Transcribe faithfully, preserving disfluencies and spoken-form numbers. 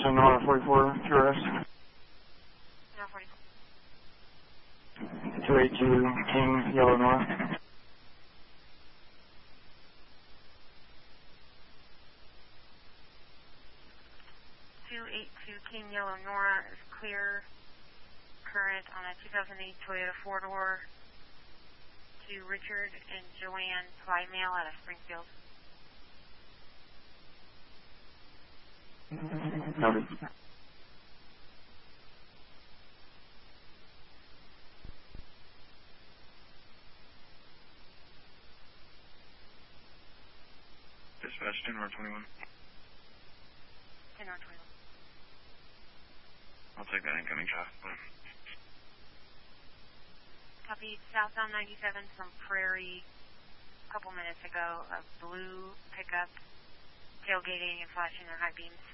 Sebastian, Nora forty-four, Q R S. Nora forty-four. two eighty-two, King, Yellow Nora. two eighty-two, King, Yellow Nora is clear. Current on a two thousand eight Toyota four-door to Richard and Joanne Plymale out of Springfield. Noted. Dispatch, ten Nora twenty-one. ten Nora twenty-one. I'll take that incoming traffic. Copy, southbound ninety-seven from Prairie a couple minutes ago, a blue pickup tailgating and flashing their high beams.